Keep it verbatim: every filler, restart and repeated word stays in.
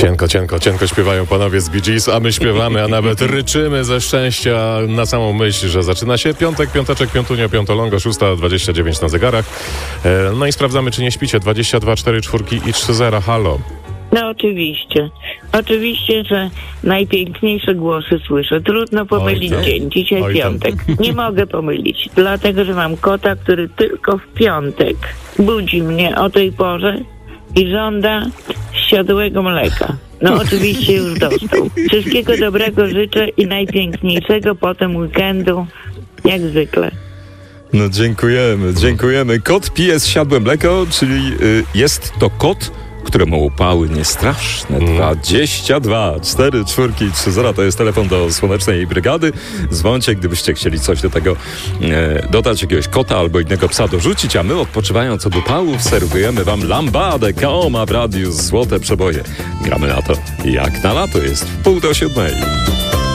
Cienko, cienko, cienko śpiewają panowie z Bee Gees, a my śpiewamy, a nawet ryczymy ze szczęścia na samą myśl, że zaczyna się piątek, piąteczek, piątunio, piątolongo, szósta dwadzieścia dziewięć na zegarach. No i sprawdzamy, czy nie śpicie. dwadzieścia dwa, cztery, cztery i trzy zero. Halo. No oczywiście. Oczywiście, że najpiękniejsze głosy słyszę. Trudno pomylić Oj, dzień. Dzisiaj oj, piątek. Nie mogę pomylić, dlatego, że mam kota, który tylko w piątek budzi mnie o tej porze i żąda siodłego mleka. No oczywiście już dostał. Wszystkiego dobrego życzę i najpiękniejszego potem weekendu, jak zwykle. No dziękujemy, dziękujemy. Kot pije zsiadłe mleko, czyli y, jest to kot, któremu upały niestraszne. dwadzieścia dwa, cztery, cztery, trzy zero to jest telefon do Słonecznej Brygady. Dzwońcie, gdybyście chcieli coś do tego e, dodać, jakiegoś kota albo innego psa dorzucić, a my odpoczywając od upałów serwujemy wam lambadę Kaoma w radiu Złote Przeboje. Gramy na to jak na lato, jest w pół do siódmej.